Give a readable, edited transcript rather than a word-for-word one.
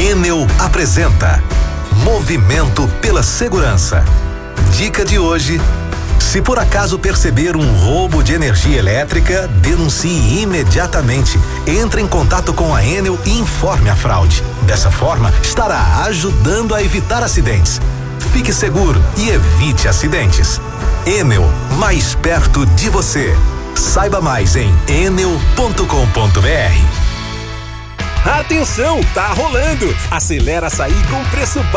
Enel apresenta Movimento pela Segurança. Dica de hoje: se por acaso perceber um roubo de energia elétrica, denuncie imediatamente. Entre em contato com a Enel e informe a fraude. Dessa forma, estará ajudando a evitar acidentes. Fique seguro e evite acidentes. Enel, mais perto de você. Saiba mais em enel.com.br. Atenção, tá rolando! Acelera a sair com preço baixo.